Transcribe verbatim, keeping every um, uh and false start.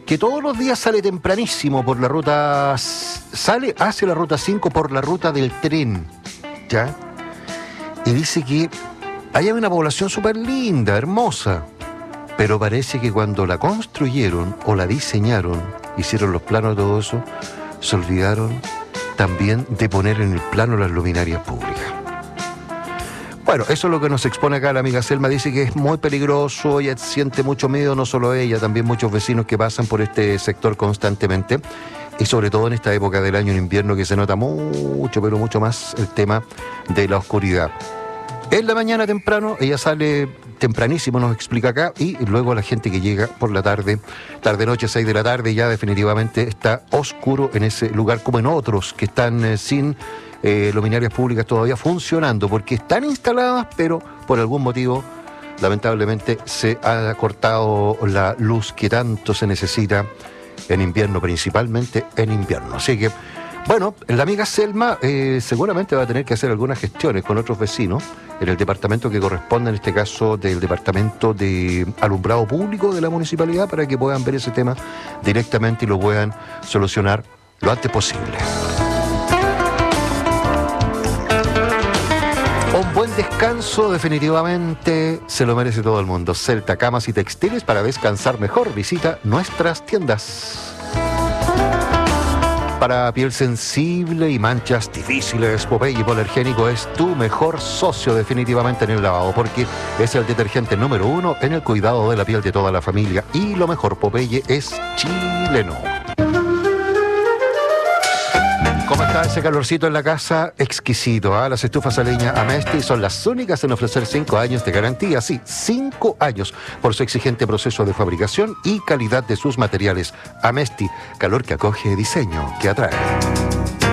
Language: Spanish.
que todos los días sale tempranísimo por la ruta, sale hacia la ruta cinco por la ruta del tren, ¿ya? Y dice que hay una población súper linda, hermosa, pero parece que cuando la construyeron o la diseñaron, hicieron los planos, todo eso, se olvidaron también de poner en el plano las luminarias públicas. Bueno, eso es lo que nos expone acá la amiga Selma. Dice que es muy peligroso, ella siente mucho miedo, no solo ella, también muchos vecinos que pasan por este sector constantemente, y sobre todo en esta época del año, en invierno, que se nota mucho, pero mucho más el tema de la oscuridad. En la mañana temprano, ella sale tempranísimo, nos explica acá, y luego la gente que llega por la tarde, tarde-noche, seis de la tarde, ya definitivamente está oscuro en ese lugar, como en otros que están eh, sin eh, luminarias públicas todavía funcionando, porque están instaladas, pero por algún motivo, lamentablemente, se ha cortado la luz que tanto se necesita en invierno, principalmente en invierno. Así que, bueno, la amiga Selma eh, seguramente va a tener que hacer algunas gestiones con otros vecinos en el departamento que corresponde, en este caso del departamento de alumbrado público de la municipalidad, para que puedan ver ese tema directamente y lo puedan solucionar lo antes posible. Un buen descanso definitivamente se lo merece todo el mundo. Celta Camas y Textiles, para descansar mejor, visita nuestras tiendas. Para piel sensible y manchas difíciles, Popeye Hipoalergénico es tu mejor socio definitivamente en el lavado, porque es el detergente número uno en el cuidado de la piel de toda la familia. Y lo mejor, Popeye es chileno. ¿Cómo está ese calorcito en la casa? Exquisito, ¿eh? Las estufas a leña Amesti son las únicas en ofrecer cinco años de garantía. Sí, cinco años por su exigente proceso de fabricación y calidad de sus materiales. Amesti, calor que acoge, diseño que atrae.